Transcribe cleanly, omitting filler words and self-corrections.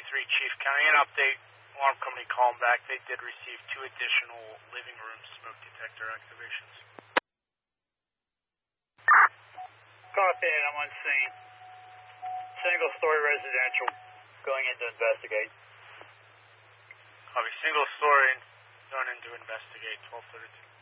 Chief. Can I get an update? Alarm company calling back. They did receive 2 additional living room smoke detector activations. Copy it, I'm on scene. Single story residential, going in to investigate. Copy, single story, going in to investigate, 1232.